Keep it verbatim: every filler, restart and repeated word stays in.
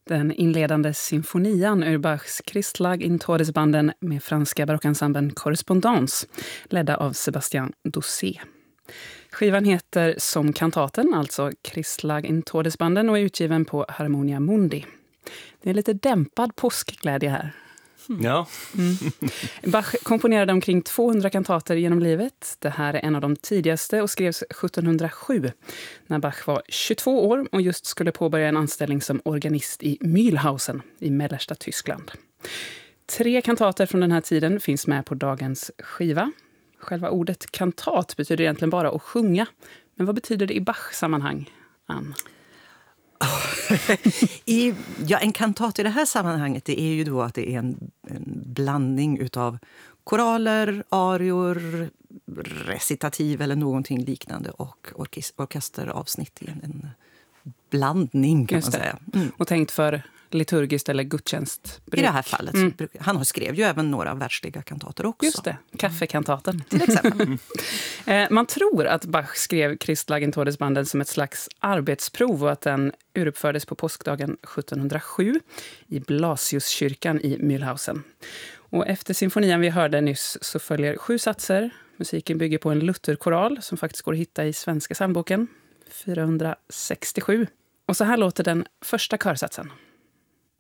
Den inledande symfonian ur Bachs Christlag in Todesbanden med franska barockensemblen Correspondance, ledda av Sébastien Dossé. Skivan heter Som kantaten, alltså Christlag in Todesbanden, och är utgiven på Harmonia Mundi. Det är lite dämpad påskglädje här. Mm. Ja. Mm. Bach komponerade omkring tvåhundra kantater genom livet. Det här är en av de tidigaste och skrevs sjuttonhundrasju när Bach var tjugotvå år och just skulle påbörja en anställning som organist i Mühlhausen i mellersta Tyskland. Tre kantater från den här tiden finns med på dagens skiva. Själva ordet kantat betyder egentligen bara att sjunga. Men vad betyder det i Bach-sammanhang, Ann? I, ja, en kantat i det här sammanhanget, det är ju då att det är en, en blandning utav koraler, arior, recitativ eller någonting liknande och orkes- orkesteravsnitt i en, en blandning, kan Just man det. säga. Mm. Och tänkt för liturgiskt eller gudstjänstbruk. I det här fallet. Mm. Han har skrev ju även några världsliga kantater också. Just det, kaffekantaten. Till exempel. eh, man tror att Bach skrev Christlag in Todesbanden som ett slags arbetsprov och att den uruppfördes på påskdagen sjuttonhundrasju i Blasiuskyrkan i Mühlhausen. Och efter symfonian vi hörde nyss så följer sju satser. Musiken bygger på en Lutherkoral som faktiskt går att hitta i Svenska psalmboken fyrahundrasextiosju. Och så här låter den första körsatsen.